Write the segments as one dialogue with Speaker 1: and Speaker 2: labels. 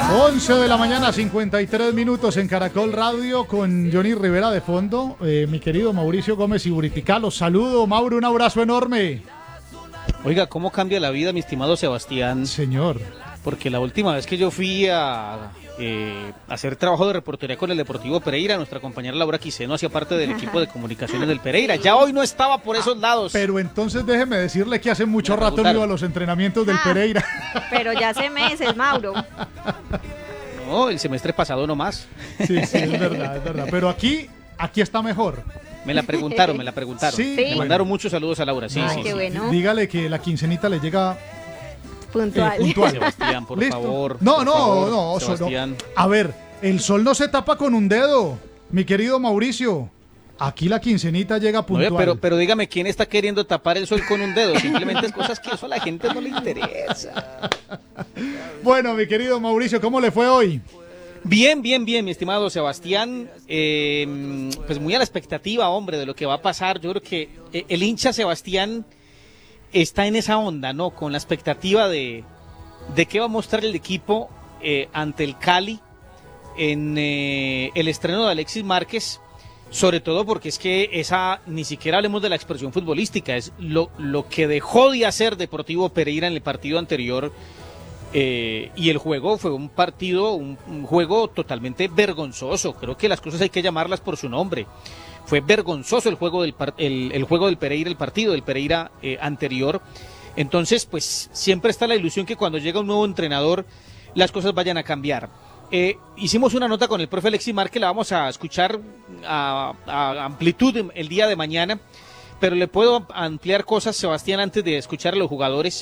Speaker 1: 11 de la mañana, 53 minutos en Caracol Radio con Johnny Rivera de fondo. Mi querido Mauricio Gómez y Buritica, los saludo. Mauro, un abrazo enorme.
Speaker 2: Oiga, ¿cómo cambia la vida, mi estimado Sebastián?
Speaker 1: Señor.
Speaker 2: Porque la última vez que yo fui a hacer trabajo de reportería con el Deportivo Pereira, nuestra compañera Laura Quiseno hacía parte del equipo de comunicaciones del Pereira. Ya hoy no estaba por esos lados.
Speaker 1: Pero entonces déjeme decirle que hace mucho rato no iba a los entrenamientos del Pereira.
Speaker 3: Pero ya hace meses, Mauro.
Speaker 2: No, el semestre pasado nomás.
Speaker 1: Sí, es verdad, es verdad. Pero aquí está mejor.
Speaker 2: Me la preguntaron.
Speaker 1: Sí.
Speaker 2: Me mandaron muchos saludos a Laura. Sí,
Speaker 3: Ay, qué bueno.
Speaker 1: Dígale que la quincenita le llega
Speaker 3: puntual.
Speaker 2: Sebastián, por
Speaker 1: ¿Listo?
Speaker 2: favor.
Speaker 1: No,
Speaker 2: Sebastián.
Speaker 1: A ver, el sol no se tapa con un dedo, mi querido Mauricio. Aquí la quincenita llega puntual.
Speaker 2: No, pero dígame, ¿quién está queriendo tapar el sol con un dedo? Simplemente es cosas que eso a la gente no le interesa.
Speaker 1: Bueno, mi querido Mauricio, ¿cómo le fue hoy?
Speaker 2: Bien, mi estimado Sebastián. Pues muy a la expectativa, hombre, de lo que va a pasar. Yo creo que el hincha Sebastián está en esa onda, ¿no? Con la expectativa de qué va a mostrar el equipo ante el Cali en el estreno de Alexis Márquez. Sobre todo porque es que esa, ni siquiera hablemos de la expresión futbolística, es lo que dejó de hacer Deportivo Pereira en el partido anterior. Y el juego fue un juego totalmente vergonzoso. Creo que las cosas hay que llamarlas por su nombre. Fue vergonzoso el juego del Pereira, el partido del Pereira anterior. Entonces, pues siempre está la ilusión que cuando llega un nuevo entrenador las cosas vayan a cambiar. Hicimos una nota con el profe Alexis Márquez, la vamos a escuchar a amplitud el día de mañana, pero le puedo ampliar cosas, Sebastián, antes de escuchar a los jugadores.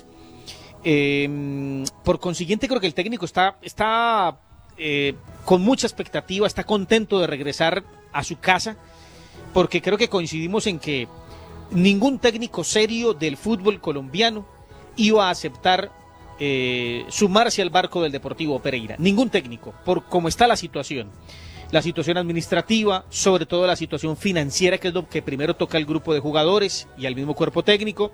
Speaker 2: Por consiguiente, creo que el técnico está con mucha expectativa, está contento de regresar a su casa, porque creo que coincidimos en que ningún técnico serio del fútbol colombiano iba a aceptar sumarse al barco del Deportivo Pereira. Ningún técnico, por cómo está la situación administrativa, sobre todo la situación financiera, que es lo que primero toca al grupo de jugadores y al mismo cuerpo técnico.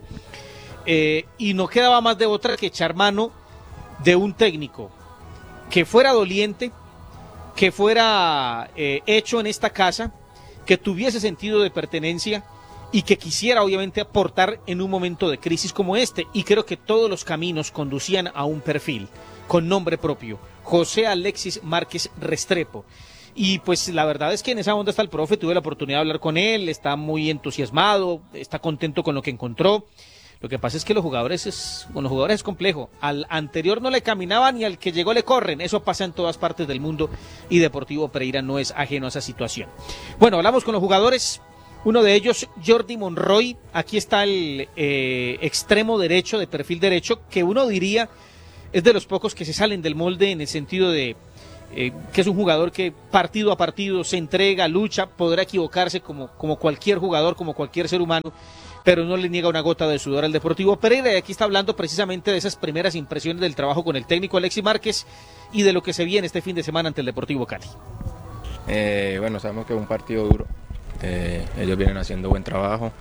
Speaker 2: Y no quedaba más de otra que echar mano de un técnico que fuera doliente, que fuera hecho en esta casa, que tuviese sentido de pertenencia y que quisiera obviamente aportar en un momento de crisis como este. Y creo que todos los caminos conducían a un perfil con nombre propio: José Alexis Márquez Restrepo. Y pues la verdad es que en esa onda está el profe, tuve la oportunidad de hablar con él, está muy entusiasmado, está contento con lo que encontró. Lo que pasa es que con los jugadores es complejo. Al anterior no le caminaban y al que llegó le corren. Eso pasa en todas partes del mundo y Deportivo Pereira no es ajeno a esa situación. Bueno, hablamos con los jugadores. Uno de ellos, Jordi Monroy. Aquí está el extremo derecho, de perfil derecho, que uno diría es de los pocos que se salen del molde en el sentido de que es un jugador que partido a partido se entrega, lucha, podrá equivocarse como cualquier jugador, como cualquier ser humano, pero no le niega una gota de sudor al Deportivo Pereira. Y aquí está hablando precisamente de esas primeras impresiones del trabajo con el técnico Alexis Márquez y de lo que se viene este fin de semana ante el Deportivo Cali.
Speaker 4: Bueno, sabemos que es un partido duro. Ellos vienen haciendo buen trabajo,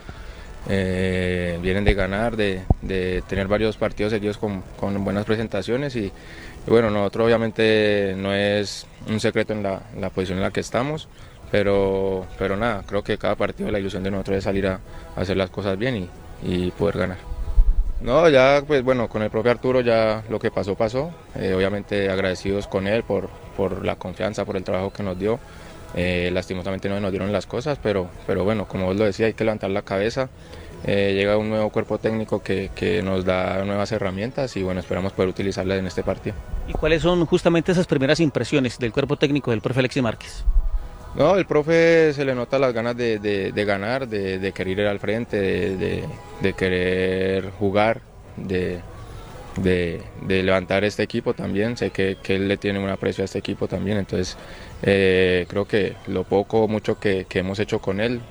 Speaker 4: vienen de ganar, de tener varios partidos seguidos con buenas presentaciones y bueno, nosotros obviamente no es un secreto en la posición en la que estamos, pero nada, creo que cada partido la ilusión de nosotros es salir a hacer las cosas bien y poder ganar. No, ya pues bueno, con el propio Arturo ya lo que pasó, obviamente agradecidos con él por la confianza, por el trabajo que nos dio. Lastimosamente no nos dieron las cosas, pero bueno, como vos lo decía, hay que levantar la cabeza. Llega un nuevo cuerpo técnico que nos da nuevas herramientas y bueno, esperamos poder utilizarlas en este partido.
Speaker 2: ¿Y cuáles son justamente esas primeras impresiones del cuerpo técnico del profe Alexis Márquez?
Speaker 4: No, el profe se le nota las ganas de ganar, de querer ir al frente, de querer jugar, de levantar este equipo también. Sé que él le tiene un aprecio a este equipo también, entonces creo que lo poco o mucho que hemos hecho con él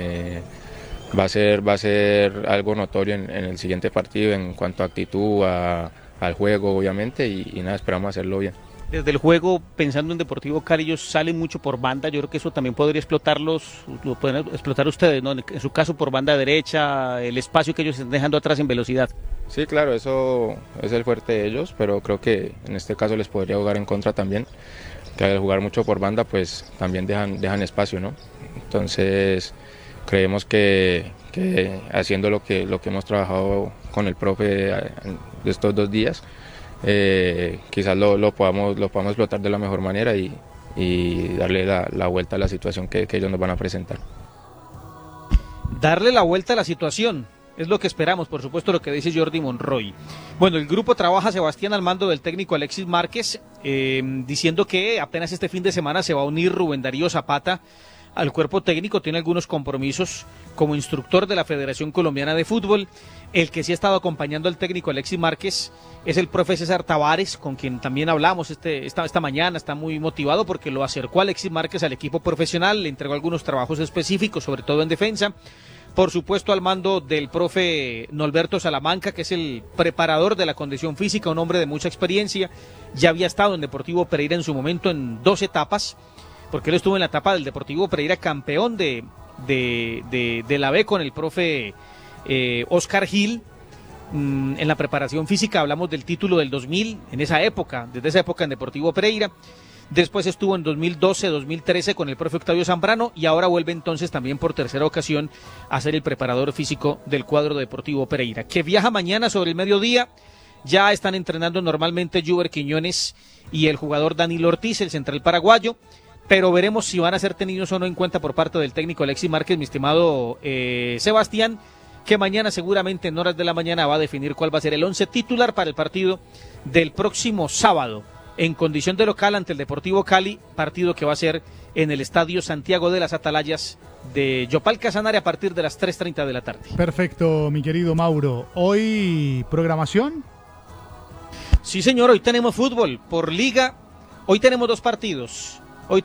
Speaker 4: va a ser algo notorio en el siguiente partido en cuanto a actitud, al juego obviamente y nada, esperamos hacerlo bien.
Speaker 2: desde el juego, pensando en Deportivo Cali, ellos salen mucho por banda. Yo creo que eso también podría lo pueden explotar ustedes, ¿no? En su caso por banda derecha, el espacio que ellos están dejando atrás en velocidad.
Speaker 4: Sí, claro, eso es el fuerte de ellos, pero creo que en este caso les podría jugar en contra también, que al jugar mucho por banda pues también dejan espacio, ¿no? Entonces creemos que haciendo lo que hemos trabajado con el profe de estos 2 días, quizás lo podamos explotar de la mejor manera y darle la vuelta a la situación que ellos nos van a presentar.
Speaker 2: Darle la vuelta a la situación, es lo que esperamos, por supuesto, lo que dice Jordi Monroy. Bueno, el grupo trabaja, Sebastián, al mando del técnico Alexis Márquez, diciendo que apenas este fin de semana se va a unir Rubén Darío Zapata al cuerpo técnico. Tiene algunos compromisos como instructor de la Federación Colombiana de Fútbol. El que sí ha estado acompañando al técnico Alexis Márquez es el profe César Tavares, con quien también hablamos esta mañana. Está muy motivado porque lo acercó Alexis Márquez al equipo profesional, le entregó algunos trabajos específicos, sobre todo en defensa. Por supuesto, al mando del profe Norberto Salamanca, que es el preparador de la condición física, un hombre de mucha experiencia. Ya había estado en Deportivo Pereira en su momento en 2 etapas, porque él estuvo en la etapa del Deportivo Pereira, campeón de la B con el profe Oscar Gil. En la preparación física hablamos del título del 2000, desde esa época en Deportivo Pereira. Después estuvo en 2012, 2013 con el profe Octavio Zambrano y ahora vuelve entonces también por tercera ocasión a ser el preparador físico del cuadro Deportivo Pereira, que viaja mañana sobre el mediodía. Ya están entrenando normalmente Juber Quiñones y el jugador Danilo Ortiz, el central paraguayo, pero veremos si van a ser tenidos o no en cuenta por parte del técnico Alexis Márquez, mi estimado Sebastián, que mañana seguramente en horas de la mañana va a definir cuál va a ser el 11 titular para el partido del próximo sábado, en condición de local ante el Deportivo Cali, partido que va a ser en el Estadio Santiago de las Atalayas de Yopal Casanare a partir de las 3:30 de la tarde.
Speaker 1: Perfecto, mi querido Mauro. ¿Hoy programación?
Speaker 2: Sí, señor, hoy tenemos fútbol por liga. Hoy tenemos dos partidos.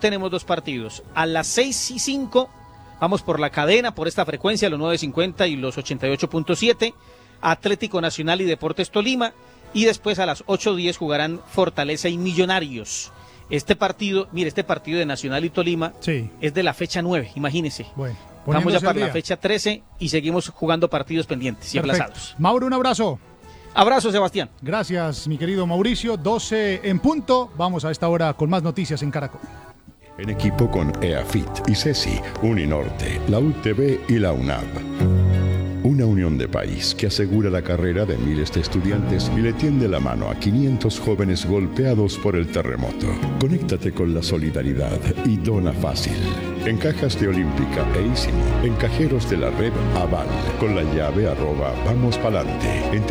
Speaker 2: A las 6:05 vamos por la cadena, por esta frecuencia, los 950 y los 88.7, Atlético Nacional y Deportes Tolima. Y después a las 8:10 jugarán Fortaleza y Millonarios. Este partido de Nacional y Tolima es de la fecha 9, imagínese.
Speaker 1: Bueno,
Speaker 2: vamos ya para la fecha 13 y seguimos jugando partidos pendientes y aplazados.
Speaker 1: Mauro, un abrazo.
Speaker 2: Abrazo, Sebastián.
Speaker 1: Gracias, mi querido Mauricio. 12 en punto. Vamos a esta hora con más noticias en Caracol.
Speaker 5: En equipo con EAFIT y CESI, Uninorte, la UTB y la UNAV. Una unión de país que asegura la carrera de miles de estudiantes y le tiende la mano a 500 jóvenes golpeados por el terremoto. Conéctate con la solidaridad y dona fácil. En cajas de Olímpica e Ísimo, en cajeros de la red Aval, con la llave @vamospalante, en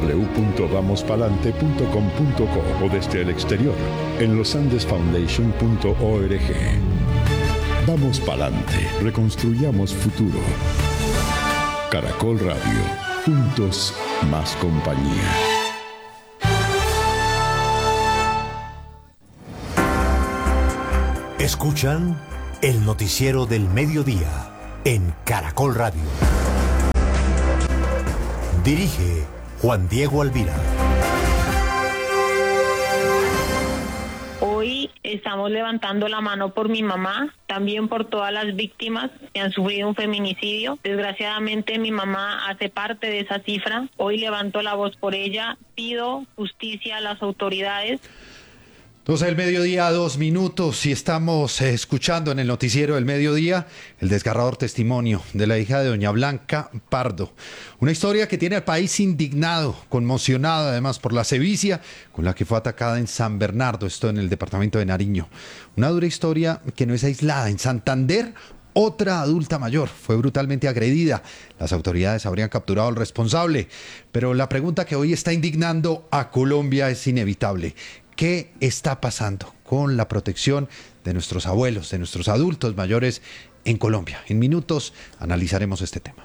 Speaker 5: www.vamospalante.com.co o desde el exterior, en losandesfoundation.org. Vamos pa'lante, reconstruyamos futuro. Caracol Radio, juntos más compañía.
Speaker 6: Escuchan el noticiero del mediodía en Caracol Radio. Dirige Juan Diego Alvira.
Speaker 7: Hoy estamos levantando la mano por mi mamá, también por todas las víctimas que han sufrido un feminicidio. Desgraciadamente mi mamá hace parte de esa cifra. Hoy levanto la voz por ella, pido justicia a las autoridades.
Speaker 8: 12 del mediodía, 2 minutos, y estamos escuchando en el noticiero del mediodía el desgarrador testimonio de la hija de doña Blanca Pardo. Una historia que tiene al país indignado, conmocionado además por la sevicia con la que fue atacada en San Bernardo, esto en el departamento de Nariño. Una dura historia que no es aislada. En Santander, otra adulta mayor fue brutalmente agredida. Las autoridades habrían capturado al responsable, pero la pregunta que hoy está indignando a Colombia es inevitable. ¿Qué está pasando con la protección de nuestros abuelos, de nuestros adultos mayores en Colombia? En minutos analizaremos este tema.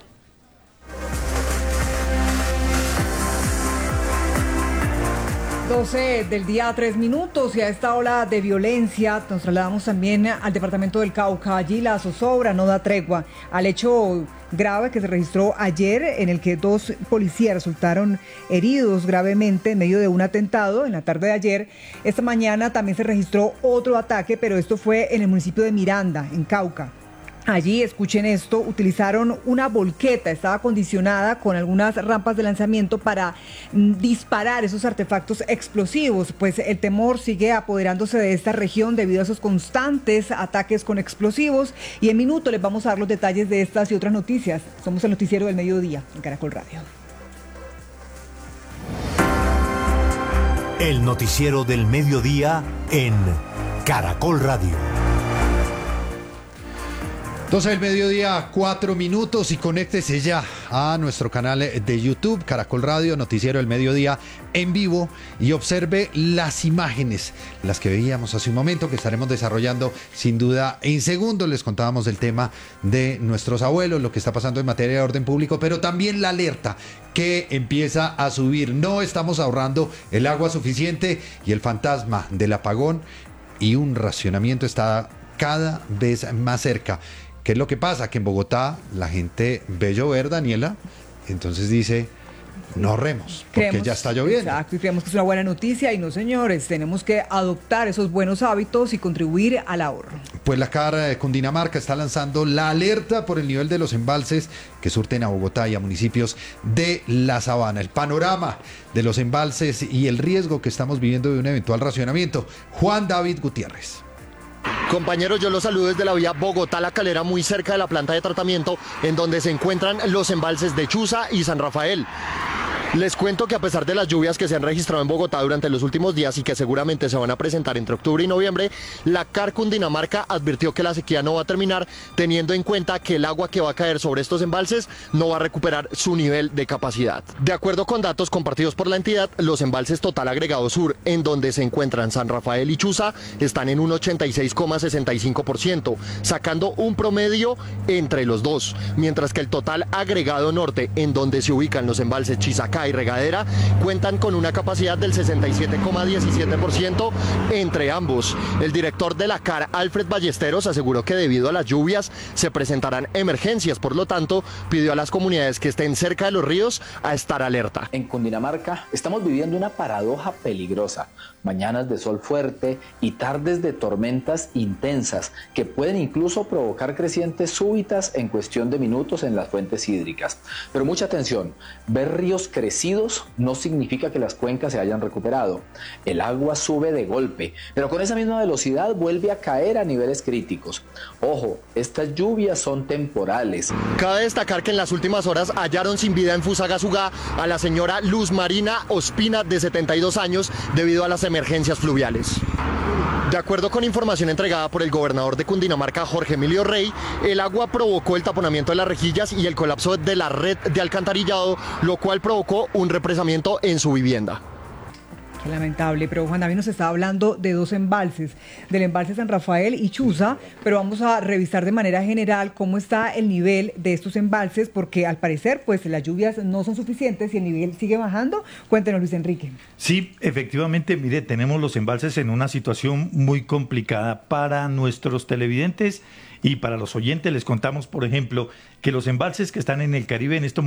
Speaker 9: Del día, 3 minutos, y a esta ola de violencia nos trasladamos también al departamento del Cauca. Allí la zozobra no da tregua al hecho grave que se registró ayer, en el que 2 policías resultaron heridos gravemente en medio de un atentado en la tarde de ayer. Esta mañana también se registró otro ataque, pero esto fue en el municipio de Miranda, en Cauca. Allí, escuchen esto, utilizaron una volqueta, estaba acondicionada con algunas rampas de lanzamiento para disparar esos artefactos explosivos, pues el temor sigue apoderándose de esta región debido a esos constantes ataques con explosivos, y en minuto les vamos a dar los detalles de estas y otras noticias. Somos el Noticiero del Mediodía en Caracol Radio.
Speaker 6: El Noticiero del Mediodía en Caracol Radio.
Speaker 8: 12 del mediodía, 4 minutos, y conéctese ya a nuestro canal de YouTube, Caracol Radio, Noticiero del Mediodía en vivo, y observe las imágenes, las que veíamos hace un momento, que estaremos desarrollando sin duda en segundos. Les contábamos del tema de nuestros abuelos, lo que está pasando en materia de orden público, pero también la alerta que empieza a subir. No estamos ahorrando el agua suficiente y el fantasma del apagón y un racionamiento está cada vez más cerca. ¿Qué es lo que pasa? Que en Bogotá la gente ve llover, Daniela, entonces dice, no ahorremos, porque ya está lloviendo.
Speaker 9: Exacto, y creemos que es una buena noticia, y no, señores, tenemos que adoptar esos buenos hábitos y contribuir al ahorro.
Speaker 8: Pues la CAR Cundinamarca está lanzando la alerta por el nivel de los embalses que surten a Bogotá y a municipios de la Sabana. El panorama de los embalses y el riesgo que estamos viviendo de un eventual racionamiento. Juan David Gutiérrez.
Speaker 10: Compañeros, yo los saludo desde la vía Bogotá-La Calera, muy cerca de la planta de tratamiento, en donde se encuentran los embalses de Chuza y San Rafael. Les cuento que a pesar de las lluvias que se han registrado en Bogotá durante los últimos días y que seguramente se van a presentar entre octubre y noviembre, la CAR Cundinamarca advirtió que la sequía no va a terminar, teniendo en cuenta que el agua que va a caer sobre estos embalses no va a recuperar su nivel de capacidad. De acuerdo con datos compartidos por la entidad, los embalses Total Agregado Sur, en donde se encuentran San Rafael y Chuza, están en un 86,65%, sacando un promedio entre los dos, mientras que el Total Agregado Norte, en donde se ubican los embalses Chizacá y Regadera, cuentan con una capacidad del 67,17% entre ambos. El director de la CAR, Alfred Ballesteros, aseguró que debido a las lluvias se presentarán emergencias, por lo tanto pidió a las comunidades que estén cerca de los ríos a estar alerta.
Speaker 11: En Cundinamarca estamos viviendo una paradoja peligrosa: mañanas de sol fuerte y tardes de tormentas intensas que pueden incluso provocar crecientes súbitas en cuestión de minutos en las fuentes hídricas. Pero mucha atención, ver ríos crecidos no significa que las cuencas se hayan recuperado. El agua sube de golpe, pero con esa misma velocidad vuelve a caer a niveles críticos. Ojo, estas lluvias son temporales.
Speaker 10: Cabe destacar que en las últimas horas hallaron sin vida en Fusagasugá a la señora Luz Marina Ospina, de 72 años, debido a las emergencias fluviales. De acuerdo con información entregada por el gobernador de Cundinamarca, Jorge Emilio Rey, el agua provocó el taponamiento de las rejillas y el colapso de la red de alcantarillado, lo cual provocó un represamiento en su vivienda.
Speaker 9: Qué lamentable, pero Juan David nos está hablando de 2 embalses, del embalse San Rafael y Chuza, pero vamos a revisar de manera general cómo está el nivel de estos embalses, porque al parecer pues las lluvias no son suficientes y el nivel sigue bajando. Cuéntenos, Luis Enrique.
Speaker 12: Sí, efectivamente, mire, tenemos los embalses en una situación muy complicada para nuestros televidentes y para los oyentes. Les contamos, por ejemplo, que los embalses que están en el Caribe en estos